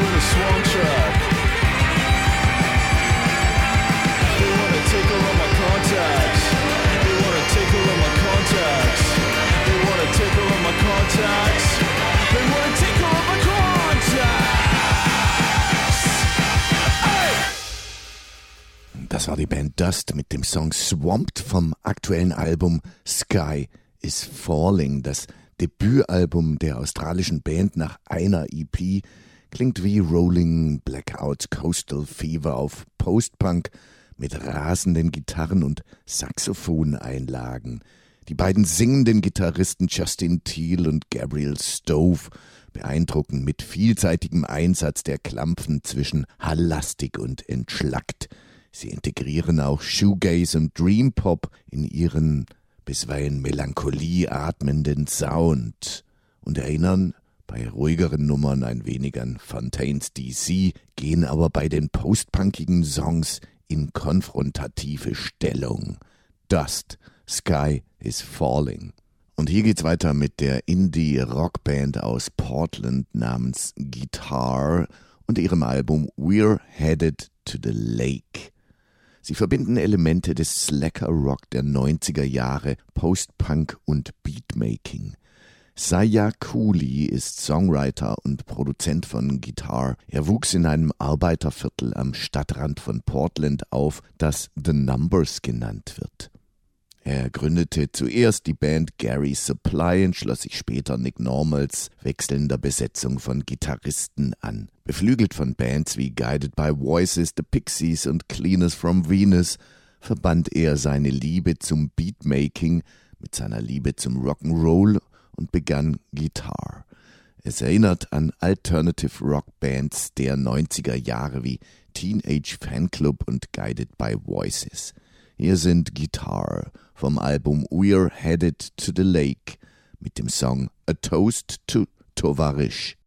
with a swamp track. They wanna take all my contacts. They wanna take all my contacts. They wanna take all my contacts. They wanna take all my contacts. Hey! Das war die Band Dust mit dem Song Swamped vom aktuellen Album Sky is Falling. Das Debütalbum der australischen Band nach einer EP klingt wie Rolling Blackout Coastal Fever auf Post-Punk mit rasenden Gitarren und Saxophoneinlagen. Die beiden singenden Gitarristen Justin Teal und Gabriel Stove beeindrucken mit vielseitigem Einsatz der Klampfen zwischen hallastig und entschlackt. Sie integrieren auch Shoegaze und Dream Pop in ihren bisweilen Melancholie atmenden Sound und erinnern bei ruhigeren Nummern ein wenig an Fontaines DC, gehen aber bei den postpunkigen Songs in konfrontative Stellung. Dust, Sky is Falling. Und hier geht's weiter mit der Indie-Rockband aus Portland namens Guitar und ihrem Album We're Headed to the Lake. Sie verbinden Elemente des Slacker-Rock der 90er Jahre, Post-Punk und Beatmaking. Saya Cooley ist Songwriter und Produzent von Guitar. Er wuchs in einem Arbeiterviertel am Stadtrand von Portland auf, das The Numbers genannt wird. Er gründete zuerst die Band Gary Supply und schloss sich später Nick Normals wechselnder Besetzung von Gitarristen an. Beflügelt von Bands wie Guided by Voices, The Pixies und Cleaners from Venus verband er seine Liebe zum Beatmaking mit seiner Liebe zum Rock'n'Roll und begann Guitar. Es erinnert an Alternative Rock Bands der 90er Jahre wie Teenage Fanclub und Guided by Voices. Hier sind Guitar vom Album We're Headed to the Lake mit dem Song A Toast to Tovarish.